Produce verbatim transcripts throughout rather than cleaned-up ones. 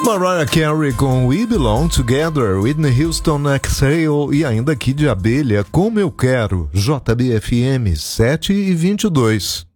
Mariah Carey com We Belong Together, Whitney Houston, Exhale e ainda Kid de Abelha, Como Eu Quero, J B F M sete e vinte e dois.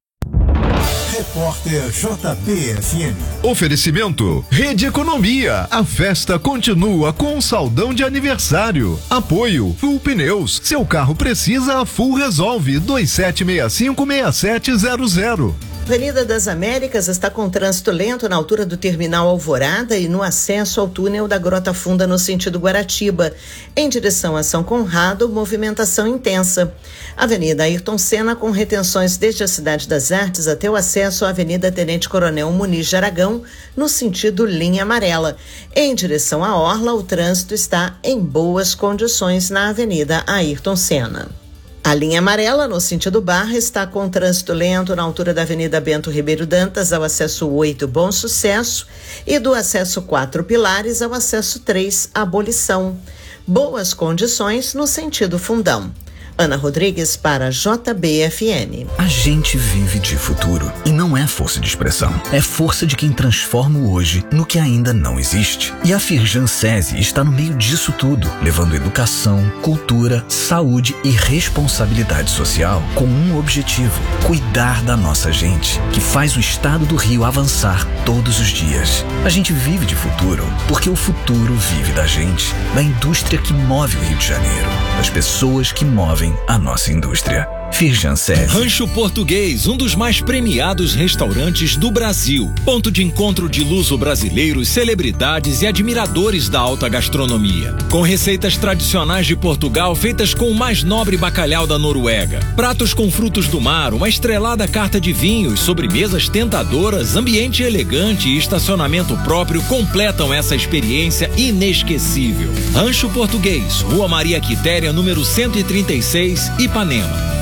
Repórter J B F M. Oferecimento Rede Economia. A festa continua com um saldão de aniversário. Apoio Full Pneus. Seu carro precisa, a Full resolve. dois sete seis cinco seis sete zero zero. Avenida das Américas está com trânsito lento na altura do terminal Alvorada e no acesso ao túnel da Grota Funda no sentido Guaratiba. Em direção a São Conrado, movimentação intensa. Avenida Ayrton Senna com retenções desde a Cidade das Artes até o acesso à Avenida Tenente Coronel Muniz de Aragão no sentido linha amarela. Em direção à Orla, o trânsito está em boas condições na Avenida Ayrton Senna. A linha amarela, no sentido Barra, está com trânsito lento na altura da Avenida Bento Ribeiro Dantas ao acesso oito Bom Sucesso e do acesso quatro Pilares ao acesso três Abolição. Boas condições no sentido Fundão. Ana Rodrigues para J B F M. A gente vive de futuro e não é força de expressão. É força de quem transforma o hoje no que ainda não existe. E a Firjan SESI está no meio disso tudo, levando educação, cultura, saúde e responsabilidade social com um objetivo: cuidar da nossa gente, que faz o estado do Rio avançar todos os dias. A gente vive de futuro porque o futuro vive da gente, da indústria que move o Rio de Janeiro, das pessoas que movem a nossa indústria. Firjan SESI. Rancho Português, um dos mais premiados restaurantes do Brasil. Ponto de encontro de luso-brasileiros, celebridades e admiradores da alta gastronomia. Com receitas tradicionais de Portugal feitas com o mais nobre bacalhau da Noruega. Pratos com frutos do mar, uma estrelada carta de vinhos, sobremesas tentadoras, ambiente elegante e estacionamento próprio completam essa experiência inesquecível. Rancho Português, Rua Maria Quitéria, número cento e trinta e seis, Ipanema.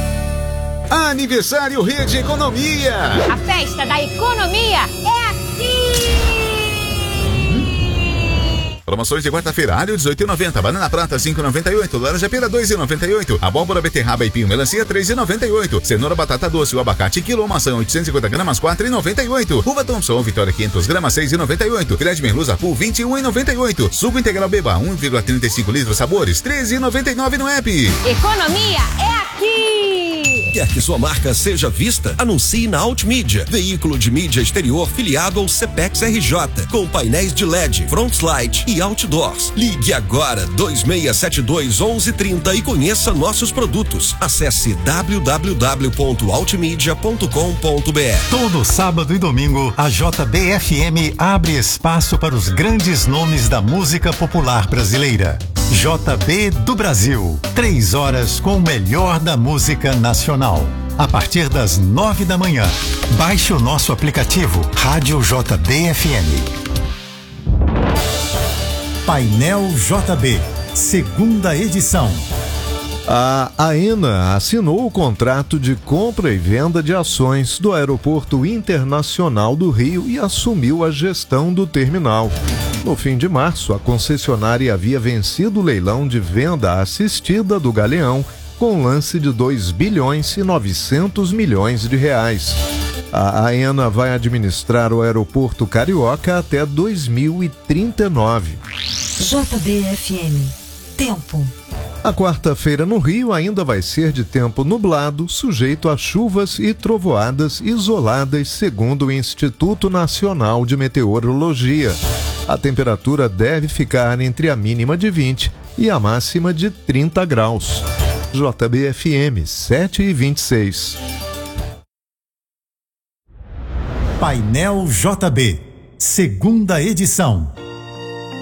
Aniversário Rede Economia. A festa da economia é aqui. Promoções de quarta-feira: alho dezoito e noventa, banana prata cinco e noventa e oito, laranja pera dois e noventa e oito, abóbora, beterraba e pinho melancia três e noventa e oito, cenoura, batata doce, o abacate quilo, maçã oitocentos e cinquenta gramas quatro e noventa e oito, uva Thompson Vitória quinhentas gramas seis e noventa e oito, filé de merluza Pool vinte e um e noventa e oito, suco integral Beba um vírgula trinta e cinco litros sabores treze e noventa e nove no app. Economia é aqui. Quer que sua marca seja vista? Anuncie na Altmídia, veículo de mídia exterior filiado ao Cepex R J, com painéis de L E D, frontlight e outdoors. Ligue agora dois seis sete dois, onze trinta e conheça nossos produtos. Acesse w w w ponto altmedia ponto com ponto b r. Todo sábado e domingo, a J B F M abre espaço para os grandes nomes da música popular brasileira. J B do Brasil, três horas com o melhor da música nacional. A partir das nove da manhã, baixe o nosso aplicativo Rádio J B F M. Painel J B, segunda edição. A AENA assinou o contrato de compra e venda de ações do Aeroporto Internacional do Rio e assumiu a gestão do terminal. No fim de março, a concessionária havia vencido o leilão de venda assistida do Galeão com lance de dois bilhões e novecentos milhões de reais. A AENA vai administrar o aeroporto carioca até dois mil e trinta e nove. J B F M. Tempo. A quarta-feira no Rio ainda vai ser de tempo nublado, sujeito a chuvas e trovoadas isoladas, segundo o Instituto Nacional de Meteorologia. A temperatura deve ficar entre a mínima de vinte e a máxima de trinta graus. J B F M sete e vinte e seis. Painel J B, segunda edição.